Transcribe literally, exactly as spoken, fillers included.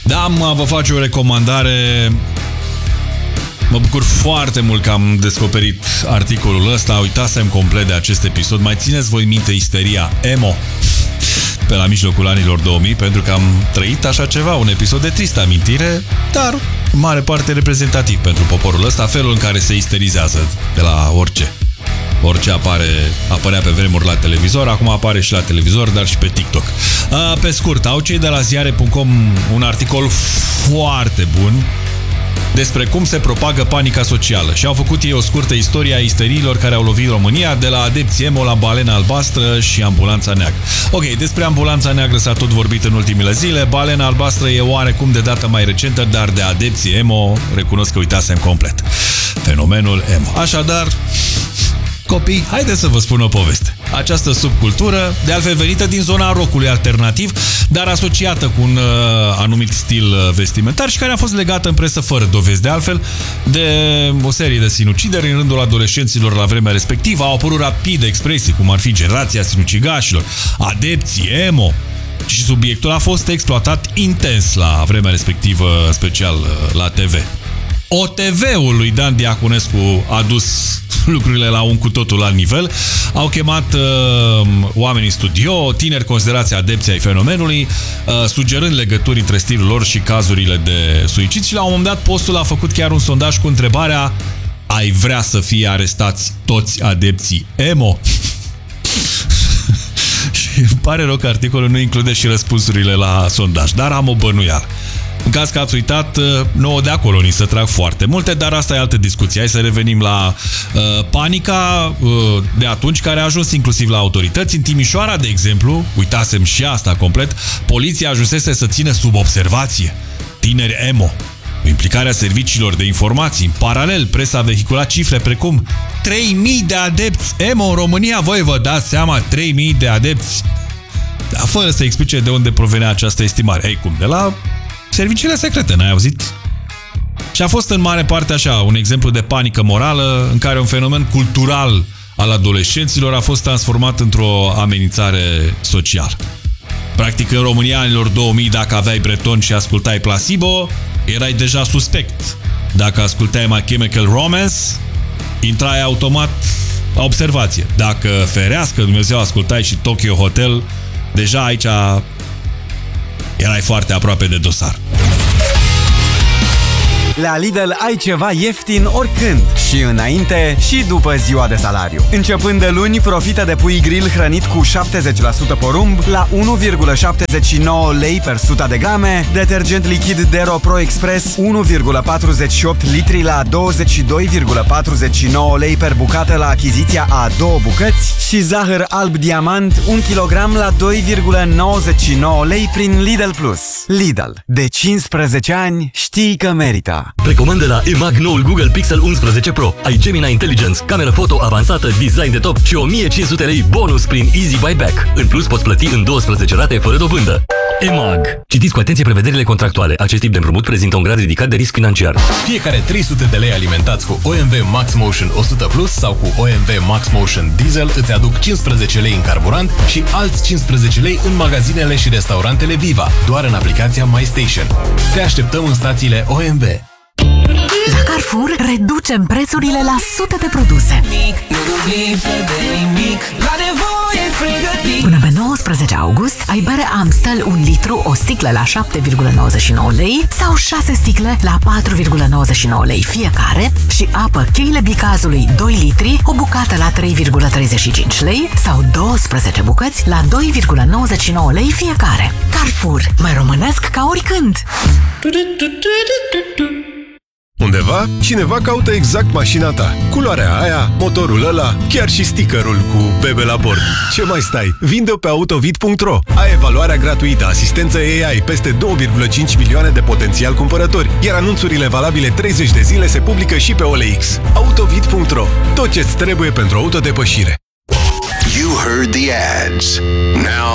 Da, mă, vă fac o recomandare. Mă bucur foarte mult că am descoperit articolul ăsta. Uitasem complet de acest episod. Mai țineți voi minte isteria emo pe la mijlocul anilor două mii? Pentru că am trăit așa ceva, un episod de tristă amintire, dar în mare parte reprezentativ pentru poporul ăsta, felul în care se isterizează de la orice. Orice apare, apărea pe vremuri la televizor, acum apare și la televizor, dar și pe TikTok. Pe scurt, au cei de la ziare punct com un articol foarte bun despre cum se propagă panica socială și au făcut ei o scurtă istorie a isteriilor care au lovit România, de la adepți emo la balena albastră și ambulanța neagră. Ok, despre ambulanța neagră s-a tot vorbit în ultimele zile, balena albastră e oarecum de dată mai recentă, dar de adepții emo recunosc că uitasem complet fenomenul emo. Așadar, copii, haideți să vă spun o poveste. Această subcultură, de altfel venită din zona rockului alternativ, dar asociată cu un uh, anumit stil uh, vestimentar și care a fost legată în presă fără dovezi de altfel de o serie de sinucideri în rândul adolescenților la vremea respectivă. Au apărut rapid expresii cum ar fi generația sinucigașilor, adepții emo, și subiectul a fost exploatat intens la vremea respectivă, special uh, la T V. O T V-ul lui Dan Diaconescu a dus lucrurile la un cu totul alt nivel. Au chemat uh, oameni în studio, tineri considerați adepți ai fenomenului, uh, sugerând legături între stilul lor și cazurile de suicid și la un moment dat postul a făcut chiar un sondaj cu întrebarea: ai vrea să fie arestați toți adepții emo? Și îmi pare rău că articolul nu include și răspunsurile la sondaj, dar am o bănuială. În caz că ați uitat, nouă de acolo ni se trag foarte multe, dar asta e altă discuție. Hai să revenim la uh, panica uh, de atunci, care a ajuns inclusiv la autorități. În Timișoara, de exemplu, uitasem și asta complet, poliția ajunsese să țină sub observație tineri emo. Cu implicarea serviciilor de informații, în paralel, presa a vehiculat cifre precum trei mii de adepți emo în România. Voi vă dați seama, trei mii de adepți? Dar fără să explice de unde provenea această estimare. Ei, cum? De la serviciile secrete, n-ai auzit? Și a fost în mare parte așa, un exemplu de panică morală în care un fenomen cultural al adolescenților a fost transformat într-o amenințare socială. Practic, în România anilor două mii, dacă aveai Breton și ascultai Placebo, erai deja suspect. Dacă ascultai My Chemical Romance, intrai automat la observație. Dacă, ferească Dumnezeu, ascultai și Tokyo Hotel, deja aici erai foarte aproape de dosar. La Lidl ai ceva ieftin oricând, și înainte și după ziua de salariu. Începând de luni, profită de pui grill hrănit cu șaptezeci la sută porumb la unu virgulă șaptezeci și nouă lei per sută de grame, detergent lichid Dero Pro Express unu virgulă patruzeci și opt litri la douăzeci și doi virgulă patruzeci și nouă lei per bucată la achiziția a două bucăți și zahăr alb diamant un kilogram la doi virgulă nouăzeci și nouă lei prin Lidl Plus. Lidl. De cincisprezece ani știi că merită. Recomandă la E M A G noul Google Pixel unsprezece Pro. Ai Gemini Intelligence, cameră foto avansată, design de top și o mie cinci sute lei bonus prin Easy Buyback. În plus, poți plăti în douăsprezece rate fără dobândă. E M A G. Citiți cu atenție prevederile contractuale. Acest tip de împrumut prezintă un grad ridicat de risc financiar. Fiecare trei sute de lei alimentați cu O M V Max Motion o sută plus sau cu O M V Max Motion Diesel îți aduc cincisprezece lei în carburant și alți cincisprezece lei în magazinele și restaurantele Viva, doar în aplicația MyStation. Te așteptăm în stațiile O M V. La Carrefour reducem prețurile la sute de produse. Până pe nouăsprezece august ai bere Amstel un litru, o sticlă la șapte virgulă nouăzeci și nouă lei sau șase sticle la patru virgulă nouăzeci și nouă lei fiecare și apă cheile bicazului doi litri, o bucată la trei virgulă treizeci și cinci lei sau douăsprezece bucăți la doi virgulă nouăzeci și nouă lei fiecare. Carrefour. Mai românesc ca oricând! Undeva, cineva caută exact mașina ta. Culoarea aia, motorul ăla, chiar și stickerul cu bebe la bord. Ce mai stai? Vinde-o pe autovid punct ro. Ai evaluarea gratuită, asistență A I, peste două virgulă cinci milioane de potențial cumpărători, iar anunțurile valabile treizeci de zile se publică și pe O L X. autovid punct ro. Tot ce-ți trebuie pentru autodepășire. You heard the ads. Now